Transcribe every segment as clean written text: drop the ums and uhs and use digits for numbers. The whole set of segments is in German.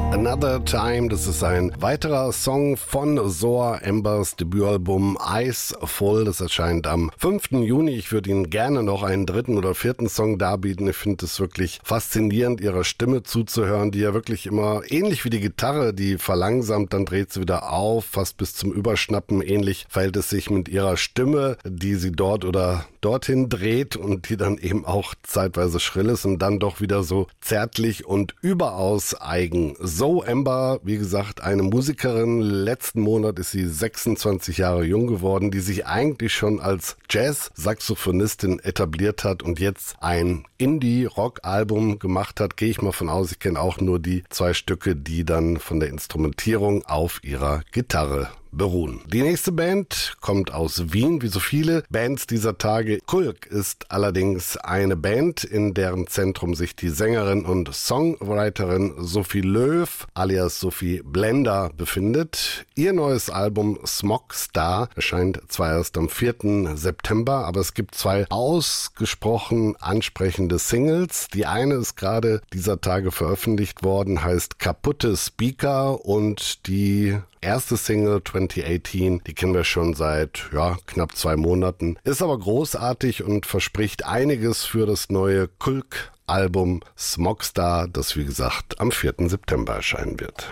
Another Time, das ist ein weiterer Song von Zoa Ambers Debütalbum Eyes Full. Das erscheint am 5. Juni. Ich würde Ihnen gerne noch einen dritten oder vierten Song darbieten. Ich finde es wirklich faszinierend, ihrer Stimme zuzuhören, die ja wirklich immer ähnlich wie die Gitarre, die verlangsamt, dann dreht sie wieder auf, fast bis zum Überschnappen. Ähnlich verhält es sich mit ihrer Stimme, die sie dort oder dorthin dreht und die dann eben auch zeitweise schrill ist und dann doch wieder so zärtlich und überaus eigen. Zoa Amber, wie gesagt, eine Musikerin. Letzten Monat ist sie 26 Jahre jung geworden, die sich eigentlich schon als Jazz-Saxophonistin etabliert hat und jetzt ein Indie-Rock-Album gemacht hat. Gehe ich mal von aus, ich kenne auch nur die 2 Stücke, die dann von der Instrumentierung auf ihrer Gitarre beruhen. Die nächste Band kommt aus Wien, wie so viele Bands dieser Tage. Kulk ist allerdings eine Band, in deren Zentrum sich die Sängerin und Songwriterin Sophie Löw alias Sophie Blender befindet. Ihr neues Album Smog Star erscheint zwar erst am 4. September, aber es gibt 2 ausgesprochen ansprechende Singles. Die eine ist gerade dieser Tage veröffentlicht worden, heißt Kaputte Speaker, und die erste Single 2018, die kennen wir schon seit knapp 2 Monaten, ist aber großartig und verspricht einiges für das neue Kulk-Album Smog Star, das wie gesagt am 4. September erscheinen wird.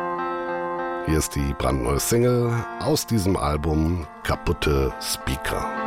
Hier ist die brandneue Single aus diesem Album, Kaputte Speaker.